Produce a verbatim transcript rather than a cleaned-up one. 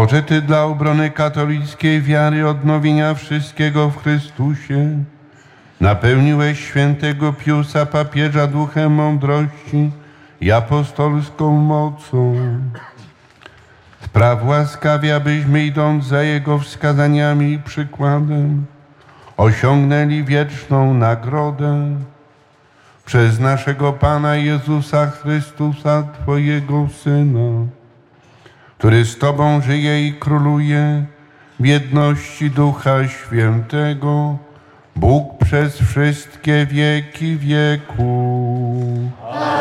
Boże, Ty dla obrony katolickiej wiary, odnowienia wszystkiego w Chrystusie napełniłeś świętego Piusa papieża duchem mądrości i apostolską mocą. Spraw łaskawie, abyśmy, idąc za Jego wskazaniami i przykładem, osiągnęli wieczną nagrodę przez naszego Pana Jezusa Chrystusa, Twojego Syna, który z Tobą żyje i króluje w jedności Ducha Świętego, Bóg przez wszystkie wieki wieków.